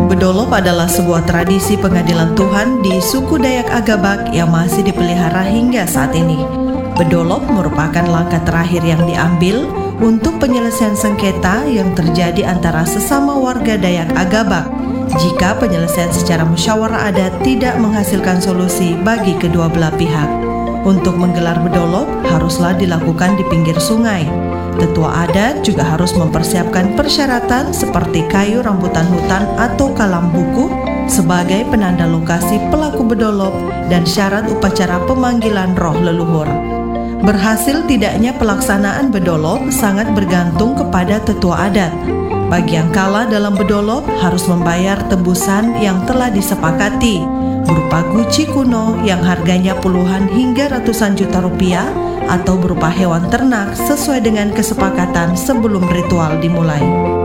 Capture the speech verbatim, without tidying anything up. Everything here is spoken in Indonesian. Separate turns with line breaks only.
Bedolop adalah sebuah tradisi pengadilan Tuhan di suku Dayak Agabak yang masih dipelihara hingga saat ini. Bedolop merupakan langkah terakhir yang diambil untuk penyelesaian sengketa yang terjadi antara sesama warga Dayak Agabak jika penyelesaian secara musyawarah adat tidak menghasilkan solusi bagi kedua belah pihak. Untuk menggelar bedolop haruslah dilakukan di pinggir sungai. Tetua adat juga harus mempersiapkan persyaratan seperti kayu rambutan hutan atau kalam buku sebagai penanda lokasi pelaku bedolop dan syarat upacara pemanggilan roh leluhur. Berhasil tidaknya pelaksanaan bedolop sangat bergantung kepada tetua adat. Bagi yang kalah dalam bedolop harus membayar tebusan yang telah disepakati berupa guci kuno yang harganya puluhan hingga ratusan juta rupiah atau berupa hewan ternak sesuai dengan kesepakatan sebelum ritual dimulai.